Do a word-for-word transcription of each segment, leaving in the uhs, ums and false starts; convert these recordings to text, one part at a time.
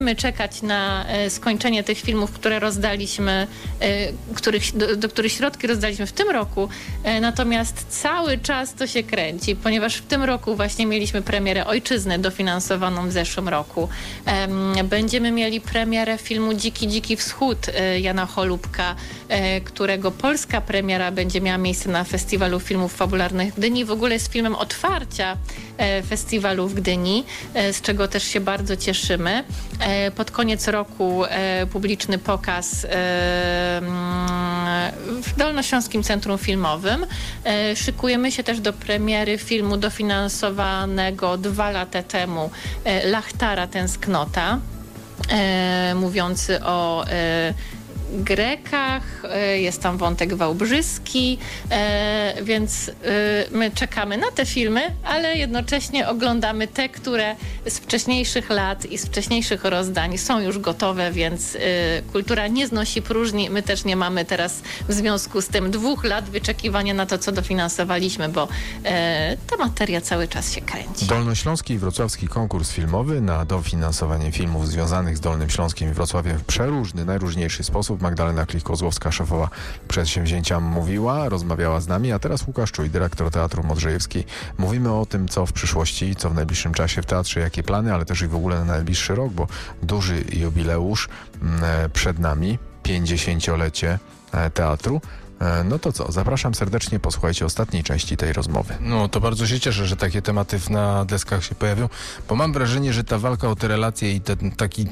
Będziemy czekać na e, skończenie tych filmów, które rozdaliśmy, e, których, do, do których środki rozdaliśmy w tym roku, e, natomiast cały czas to się kręci, ponieważ w tym roku właśnie mieliśmy premierę Ojczyzny dofinansowaną w zeszłym roku. E, będziemy mieli premierę filmu Dziki, Dziki Wschód e, Jana Holubka, e, którego polska premiera będzie miała miejsce na Festiwalu Filmów Fabularnych w Gdyni. W ogóle jest filmem otwarcia e, festiwalu w Gdyni, e, z czego też się bardzo cieszymy. E, Pod koniec roku e, publiczny pokaz e, w Dolnośląskim Centrum Filmowym. E, szykujemy się też do premiery filmu dofinansowanego dwa lata temu e, Lachtara Tęsknota, e, mówiący o e, Grekach, jest tam wątek wałbrzyski, więc my czekamy na te filmy, ale jednocześnie oglądamy te, które z wcześniejszych lat i z wcześniejszych rozdań są już gotowe, więc kultura nie znosi próżni. My też nie mamy teraz w związku z tym dwóch lat wyczekiwania na to, co dofinansowaliśmy, bo ta materia cały czas się kręci. Dolnośląski i wrocławski konkurs filmowy na dofinansowanie filmów związanych z Dolnym Śląskiem i Wrocławiem w przeróżny, najróżniejszy sposób. Magdalena Klich-Kozłowska, szefowa przedsięwzięcia, mówiła, rozmawiała z nami, a teraz Łukasz Czuj, dyrektor Teatru Modrzejewskiej. Mówimy o tym, co w przyszłości, co w najbliższym czasie w teatrze, jakie plany, ale też i w ogóle na najbliższy rok, bo duży jubileusz przed nami, pięćdziesięciolecie teatru. No to co, zapraszam serdecznie, posłuchajcie ostatniej części tej rozmowy. No to bardzo się cieszę, że takie tematy na deskach się pojawią, bo mam wrażenie, że ta walka o te relacje i ten taki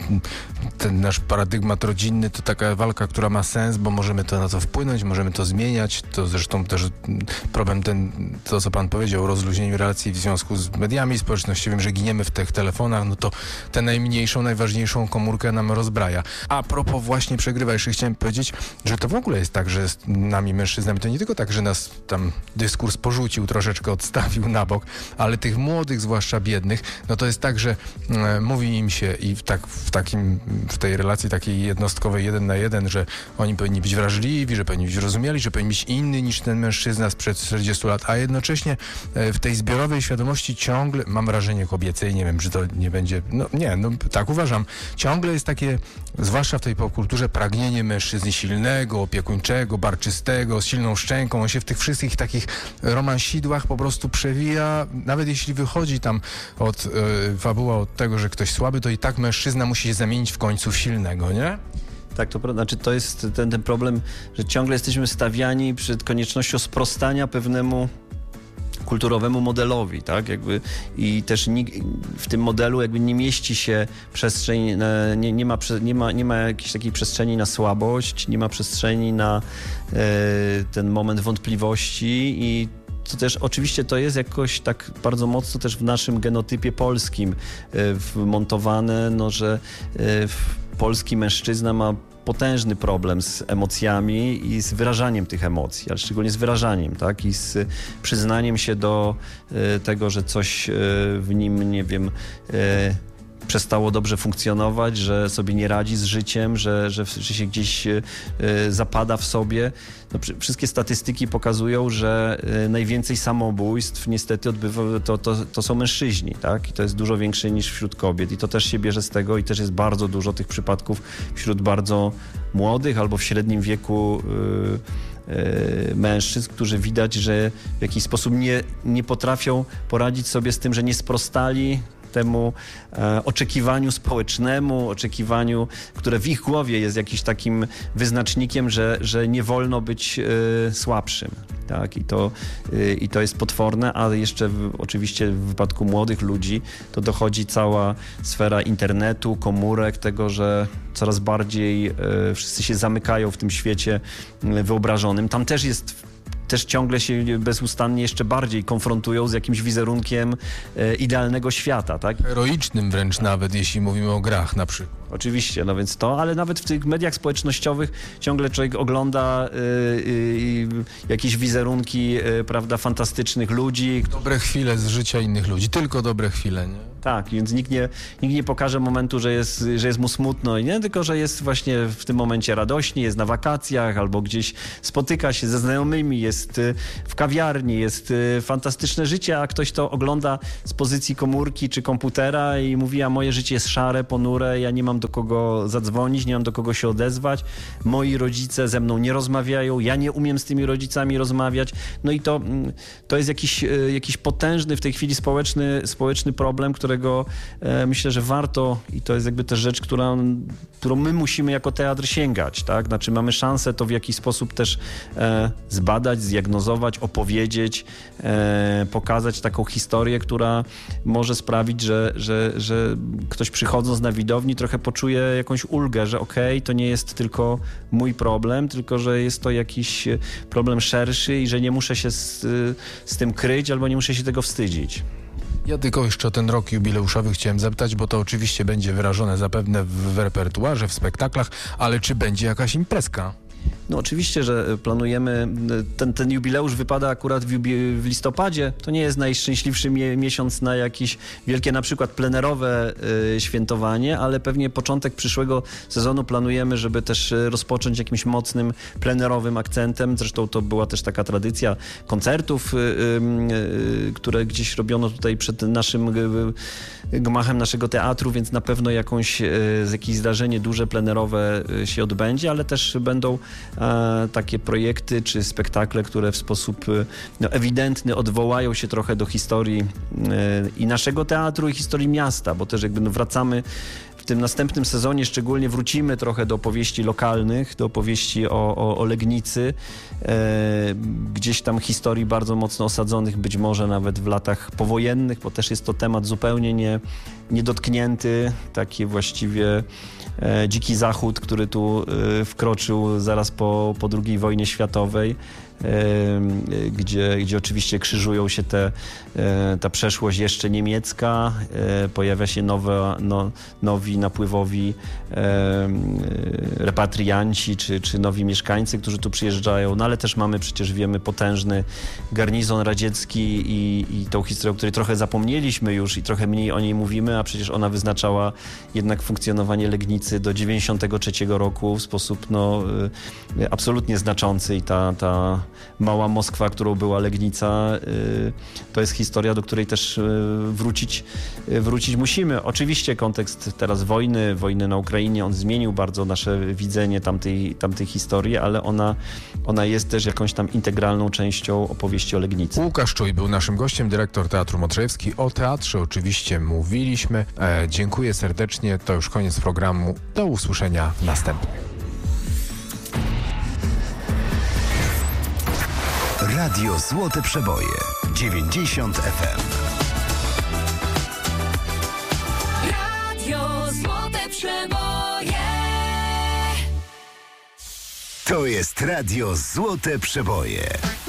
ten nasz paradygmat rodzinny to taka walka, która ma sens, bo możemy to na to wpłynąć, możemy to zmieniać. To zresztą też problem ten, to co pan powiedział o rozluźnieniu relacji w związku z mediami społecznościowymi, że giniemy w tych telefonach, no to tę najmniejszą, najważniejszą komórkę nam rozbraja. A propos właśnie przegrywa, jeszcze chciałem powiedzieć, że to w ogóle jest tak, że na nami mężczyznami, to nie tylko tak, że nas tam dyskurs porzucił, troszeczkę odstawił na bok, ale tych młodych, zwłaszcza biednych, no to jest tak, że e, mówi im się i w, tak, w takim, w tej relacji takiej jednostkowej jeden na jeden, że oni powinni być wrażliwi, że powinni być rozumieli, że powinni być inny niż ten mężczyzna sprzed czterdziestu lat, a jednocześnie e, w tej zbiorowej świadomości ciągle, mam wrażenie kobiecej, nie wiem, czy to nie będzie, no nie, no tak uważam, ciągle jest takie, zwłaszcza w tej popkulturze, pragnienie mężczyzny silnego, opiekuńczego, barczystego, z silną szczęką, on się w tych wszystkich takich romansidłach po prostu przewija, nawet jeśli wychodzi tam od y, fabuła od tego, że ktoś słaby, to i tak mężczyzna musi się zamienić w końcu w silnego, nie? Tak, to prawda. Znaczy, to jest ten, ten problem, że ciągle jesteśmy stawiani przed koniecznością sprostania pewnemu kulturowemu modelowi, tak, jakby i też nig- w tym modelu jakby nie mieści się przestrzeń, na, nie, nie, ma, nie, ma, nie ma jakiejś takiej przestrzeni na słabość, nie ma przestrzeni na e, ten moment wątpliwości i to też oczywiście to jest jakoś tak bardzo mocno też w naszym genotypie polskim e, wmontowane, no, że e, polski mężczyzna ma potężny problem z emocjami i z wyrażaniem tych emocji, ale szczególnie z wyrażaniem, tak, i z przyznaniem się do y, tego, że coś y, w nim, nie wiem, y, przestało dobrze funkcjonować, że sobie nie radzi z życiem, że, że, że się gdzieś y, zapada w sobie. No, wszystkie statystyki pokazują, że y, najwięcej samobójstw niestety odbywa, to, to, to są mężczyźni, tak? I to jest dużo większe niż wśród kobiet. I to też się bierze z tego i też jest bardzo dużo tych przypadków wśród bardzo młodych albo w średnim wieku y, y, mężczyzn, którzy widać, że w jakiś sposób nie, nie potrafią poradzić sobie z tym, że nie sprostali temu e, oczekiwaniu społecznemu, oczekiwaniu, które w ich głowie jest jakimś takim wyznacznikiem, że, że nie wolno być e, słabszym. Tak? I, to, e, I to jest potworne, ale jeszcze w, oczywiście w wypadku młodych ludzi to dochodzi cała sfera internetu, komórek, tego, że coraz bardziej e, wszyscy się zamykają w tym świecie wyobrażonym. Tam też jest też ciągle się bezustannie jeszcze bardziej konfrontują z jakimś wizerunkiem e, idealnego świata, tak? Heroicznym wręcz nawet, jeśli mówimy o grach na przykład. Oczywiście, no więc to, ale nawet w tych mediach społecznościowych ciągle człowiek ogląda y, y, jakieś wizerunki, y, prawda, fantastycznych ludzi. Dobre chwile z życia innych ludzi, tylko dobre chwile, nie? Tak, więc nikt nie, nikt nie pokaże momentu, że jest, że jest mu smutno, i nie tylko, że jest właśnie w tym momencie radośnie, jest na wakacjach albo gdzieś spotyka się ze znajomymi, jest w kawiarni, jest fantastyczne życie, a ktoś to ogląda z pozycji komórki czy komputera i mówi, a moje życie jest szare, ponure, ja nie mam do kogo zadzwonić, nie mam do kogo się odezwać, moi rodzice ze mną nie rozmawiają, ja nie umiem z tymi rodzicami rozmawiać. No i to, to jest jakiś, jakiś potężny w tej chwili społeczny, społeczny problem, którego e, myślę, że warto, i to jest jakby też rzecz, która, którą my musimy jako teatr sięgać, tak? Znaczy mamy szansę to w jakiś sposób też e, zbadać, zdiagnozować, opowiedzieć, e, pokazać taką historię, która może sprawić, że, że, że ktoś przychodząc na widowni trochę poczuje jakąś ulgę, że okej, okay, to nie jest tylko mój problem, tylko że jest to jakiś problem szerszy i że nie muszę się z, z tym kryć albo nie muszę się tego wstydzić. Ja tylko jeszcze o ten rok jubileuszowy chciałem zapytać, bo to oczywiście będzie wyrażone zapewne w, w repertuarze, w spektaklach, ale czy będzie jakaś imprezka? No oczywiście, że planujemy, ten, ten jubileusz wypada akurat w, jubi, w listopadzie, to nie jest najszczęśliwszy mie, miesiąc na jakieś wielkie na przykład plenerowe y, świętowanie, ale pewnie początek przyszłego sezonu planujemy, żeby też rozpocząć jakimś mocnym plenerowym akcentem, zresztą to była też taka tradycja koncertów, y, y, które gdzieś robiono tutaj przed naszym y, gmachem naszego teatru, więc na pewno jakąś, y, jakieś zdarzenie duże plenerowe y, się odbędzie, ale też będą takie projekty czy spektakle, które w sposób no, ewidentny odwołają się trochę do historii i naszego teatru, i historii miasta, bo też jakby no, wracamy w tym następnym sezonie, szczególnie wrócimy trochę do opowieści lokalnych, do opowieści o, o, o Legnicy, e, gdzieś tam historii bardzo mocno osadzonych, być może nawet w latach powojennych, bo też jest to temat zupełnie nie, niedotknięty, taki właściwie e, dziki zachód, który tu e, wkroczył zaraz po, po drugiej wojnie światowej. Gdzie, gdzie oczywiście krzyżują się te, ta przeszłość jeszcze niemiecka, pojawia się nowe, no, nowi napływowi repatrianci czy, czy nowi mieszkańcy, którzy tu przyjeżdżają, no ale też mamy przecież, wiemy, potężny garnizon radziecki i, i tą historię, o której trochę zapomnieliśmy już i trochę mniej o niej mówimy, a przecież ona wyznaczała jednak funkcjonowanie Legnicy do dziewięćdziesiątego trzeciego roku w sposób no, absolutnie znaczący i ta, ta mała Moskwa, którą była Legnica, to jest historia, do której też wrócić, wrócić musimy. Oczywiście kontekst teraz wojny, wojny na Ukrainie, on zmienił bardzo nasze widzenie tamtej, tamtej historii, ale ona, ona jest też jakąś tam integralną częścią opowieści o Legnicy. Łukasz Czuj był naszym gościem, dyrektor Teatru Modrzejewski. O teatrze oczywiście mówiliśmy. E, dziękuję serdecznie. To już koniec programu. Do usłyszenia następnym. Radio Złote Przeboje dziewięćdziesiąt F M. Radio Złote Przeboje. To jest Radio Złote Przeboje.